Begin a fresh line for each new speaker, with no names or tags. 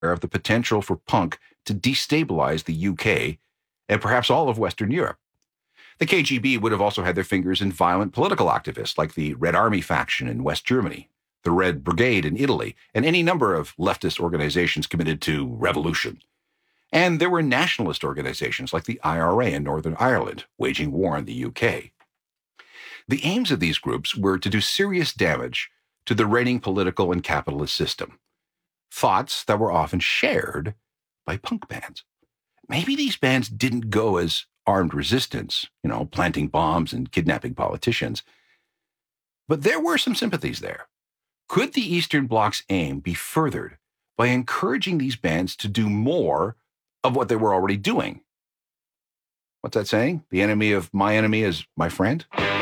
of the potential for punk to destabilize the UK and perhaps all of Western Europe. The KGB would have also had their fingers in violent political activists like the Red Army faction in West Germany, the Red Brigade in Italy, and any number of leftist organizations committed to revolution. And there were nationalist organizations like the IRA in Northern Ireland, waging war in the UK. The aims of these groups were to do serious damage to the reigning political and capitalist system, thoughts that were often shared by punk bands. Maybe these bands didn't go as armed resistance, planting bombs and kidnapping politicians, but there were some sympathies there. Could the Eastern Bloc's aim be furthered by encouraging these bands to do more of what they were already doing? What's that saying? The enemy of my enemy is my friend?